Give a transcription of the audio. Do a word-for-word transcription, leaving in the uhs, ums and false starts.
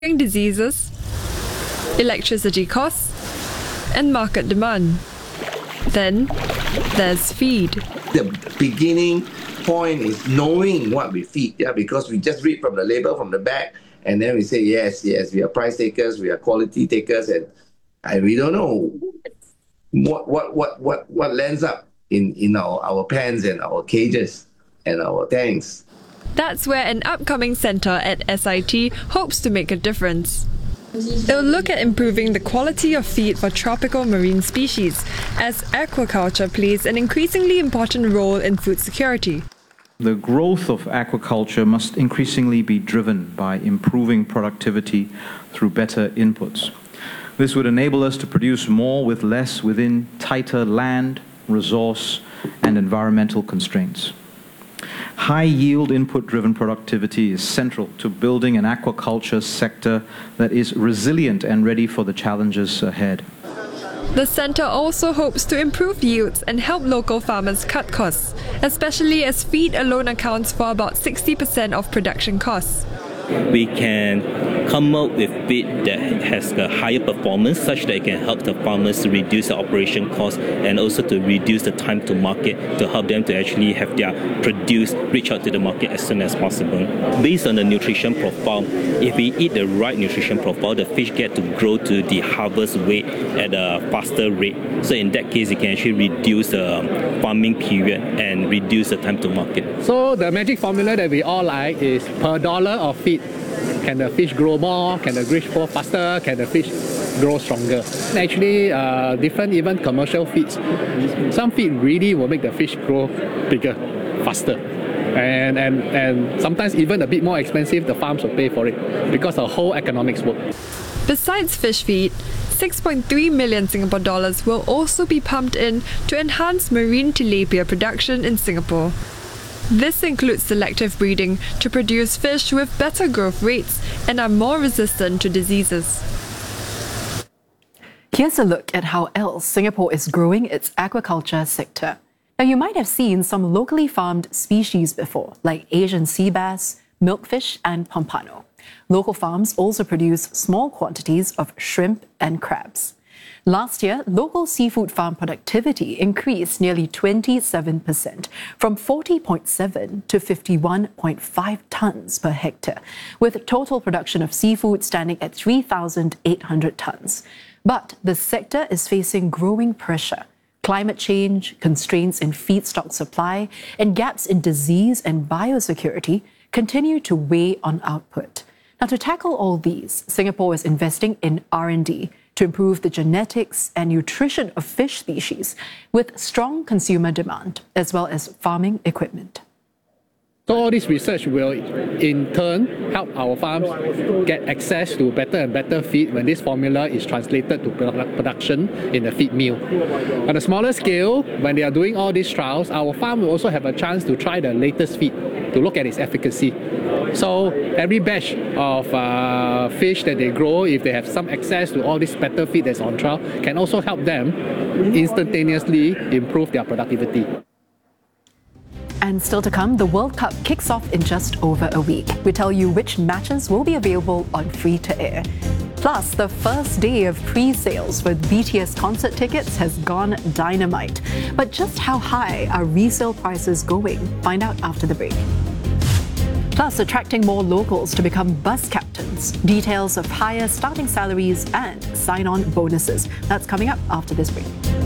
diseases, electricity costs, and market demand. Then there's feed. The beginning point is knowing what we feed, yeah, because we just read from the label from the back, and then we say, yes, yes, we are price takers, we are quality takers, and, and we don't know what what what what what lands up in, in our, our pans and our cages and our tanks. That's where an upcoming centre at S I T hopes to make a difference. It'll look at improving the quality of feed for tropical marine species, as aquaculture plays an increasingly important role in food security. The growth of aquaculture must increasingly be driven by improving productivity through better inputs. This would enable us to produce more with less within tighter land, resource, and environmental constraints. High-yield input-driven productivity is central to building an aquaculture sector that is resilient and ready for the challenges ahead. The centre also hopes to improve yields and help local farmers cut costs, especially as feed alone accounts for about sixty percent of production costs. We can come up with feed that has a higher performance such that it can help the farmers to reduce the operation cost and also to reduce the time to market to help them to actually have their produce reach out to the market as soon as possible. Based on the nutrition profile, if we eat the right nutrition profile, the fish get to grow to the harvest weight at a faster rate. So in that case, it can actually reduce the farming period and reduce the time to market. So the magic formula that we all like is per dollar of feed, can the fish grow more? Can the fish grow faster? Can the fish grow stronger? Actually, uh, different even commercial feeds. Some feed really will make the fish grow bigger, faster. And, and, and sometimes even a bit more expensive, the farms will pay for it because the whole economics work. Besides fish feed, six point three million Singapore dollars will also be pumped in to enhance marine tilapia production in Singapore. This includes selective breeding to produce fish with better growth rates and are more resistant to diseases. Here's a look at how else Singapore is growing its aquaculture sector. Now, you might have seen some locally farmed species before, like Asian sea bass, milkfish, and pompano. Local farms also produce small quantities of shrimp and crabs. Last year, local seafood farm productivity increased nearly twenty-seven percent, from forty point seven to fifty-one point five tonnes per hectare, with total production of seafood standing at three thousand eight hundred tonnes. But the sector is facing growing pressure. Climate change, constraints in feedstock supply, and gaps in disease and biosecurity continue to weigh on output. Now, to tackle all these, Singapore is investing in R and D to improve the genetics and nutrition of fish species with strong consumer demand, as well as farming equipment. So all this research will in turn help our farms get access to better and better feed when this formula is translated to production in the feed mill. On a smaller scale, when they are doing all these trials, our farm will also have a chance to try the latest feed to look at its efficacy. So every batch of uh, fish that they grow, if they have some access to all this better feed that's on trial, can also help them instantaneously improve their productivity. And still to come, the World Cup kicks off in just over a week. We tell you which matches will be available on free-to-air. Plus, the first day of pre-sales with B T S concert tickets has gone dynamite. But just how high are resale prices going? Find out after the break. Plus, attracting more locals to become bus captains. Details of higher starting salaries and sign-on bonuses. That's coming up after this break.